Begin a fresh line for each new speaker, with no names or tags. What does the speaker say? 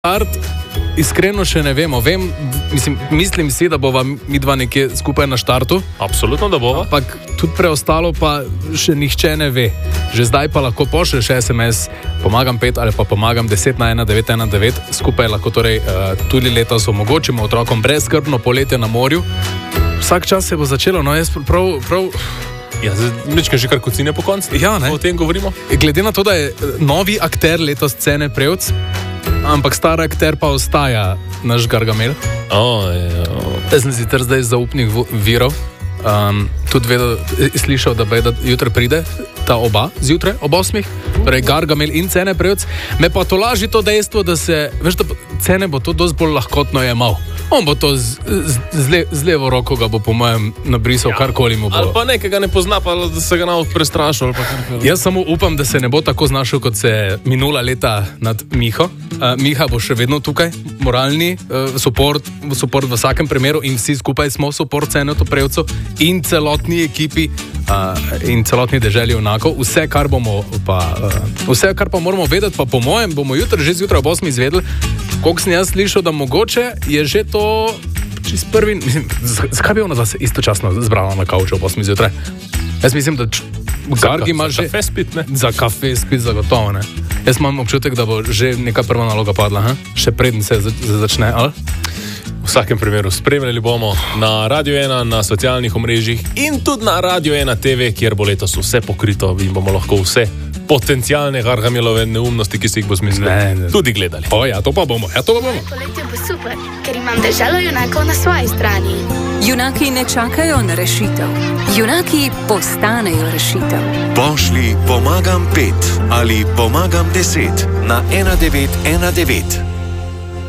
start, iskreno še ne vemo. Mislim si, da bova midva nekje skupaj na štartu.
Absolutno, da bova.
Ampak tudi preostalo pa še nihče ne ve. Že zdaj pa lahko pošlješ SMS, pomagam 5 ali pa pomagam 10 na 1919. Skupaj lahko torej tudi letos omogočimo otrokom brezskrbno poletje na morju. Vsak čas se bo začelo, no jaz prav...
Ja, mečkaj že kar kocine po koncu.
Ja, ne?
O tem govorimo.
Glede na to, da je novi akter letos Cene Prevc, ampak star akter pa ostaja naš Gargamel. Jaz sem sicer zdaj zaupnih virov. Tudi slišal, da jutri pride ta oba zjutraj, ob 8, torej Gargamel in Cene Prevc. Me pa tolaži to dejstvo, da se, veš, da Cene bo to dosti bolj lahkotno jemal. On bo to z levo roko ga bo po mojem nabrisal, karkoli mu bo.
Ali pa nekega ne pozna, pa da se ga nav prestrašil.
Jaz samo upam, da se ne bo tako znašel, kot se minula leta nad Miho. Miha bo še vedno tukaj, moralni support v vsakem primeru in vsi skupaj smo support Cene Prevcu in celotni ekipi in celotni deželi enako. Vse, kar pa moramo vedeti, pa po mojem bomo že zjutraj ob 8 izvedeli, koliko sem jaz slišal, da mogoče je že to čist prvi... Zakaj bi ona se istočasno zbrala na kavču ob 8 zjutraj? Jaz mislim, da Gargi ima že...
Za kafe spit, ne?
Za kafe spit, zagotovo, ne? Jaz imam občutek, da bo že neka prva naloga padla, še preden se začne, ali?
V vsakem primeru spremljali bomo na Radio 1, na socialnih omrežjih in tudi na Radio 1 TV, kjer bo letos vse pokrito in bomo lahko vse potencialne Gargamelove neumnosti, ki si jih bo zmislil, tudi gledali.
To pa bomo.
Poletje bo super, ker imam deželo junakov na svoji strani.
Junaki ne čakajo na rešitev. Junaki postanejo rešitev.
Pošlji pomagam 5 ali pomagam 10 na 1919.